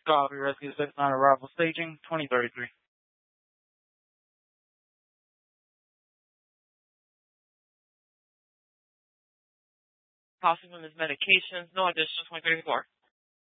Copy, Rescue 69 arrival staging, 2033. Tossing from his medications, no additional 2034.